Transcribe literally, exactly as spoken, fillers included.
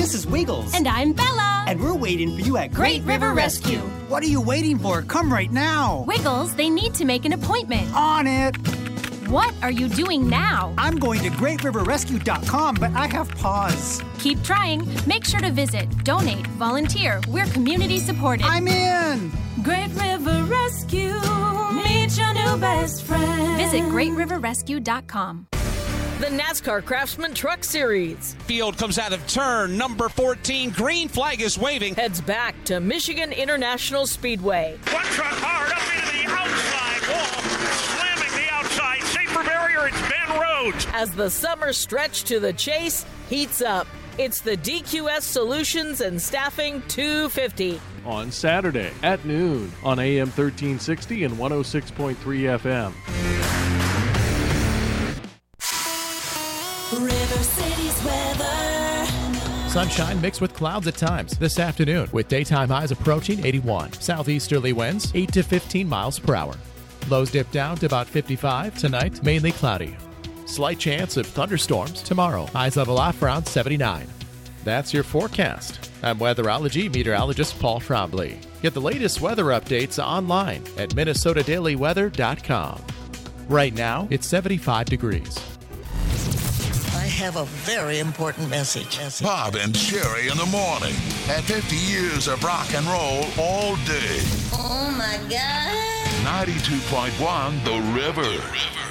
This is Wiggles. And I'm Bella. And we're waiting for you at Great River Rescue. What are you waiting for? Come right now. Wiggles, they need to make an appointment. On it. What are you doing now? I'm going to great river rescue dot com, but I have pause. Keep trying. Make sure to visit, donate, volunteer. We're community supported. I'm in. Great River Rescue. Meet your new best friend. Visit great river rescue dot com. The NASCAR Craftsman Truck Series. Field comes out of turn number fourteen. Green flag is waving. Heads back to Michigan International Speedway. One truck hard up into the outside wall. Slamming the outside. Safer barrier, it's Ben Rhodes. As the summer stretch to the chase heats up, it's the D Q S Solutions and Staffing two fifty. On Saturday at noon on A M thirteen sixty and one oh six point three F M. River City's weather. Sunshine mixed with clouds at times this afternoon, with daytime highs approaching eighty-one. Southeasterly winds eight to fifteen miles per hour. Lows dip down to about fifty-five. Tonight, mainly cloudy. Slight chance of thunderstorms tomorrow. Highs level off around seventy-nine. That's your forecast. I'm weatherology meteorologist Paul Trombley. Get the latest weather updates online at minnesota daily weather dot com. Right now, it's seventy-five degrees. I have a very important message. Bob and Sherry in the morning. At fifty years of rock and roll all day. Oh, my God. ninety-two point one The River. The River.